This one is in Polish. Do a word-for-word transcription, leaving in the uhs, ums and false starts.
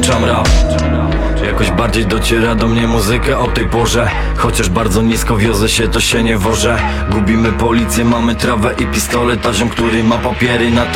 włączam rap. Jakoś bardziej dociera do mnie muzyka o tej porze. Chociaż bardzo nisko wiozę się, to się nie wożę. Gubimy policję, mamy trawę i pistolet. A ziom, który ma papiery na to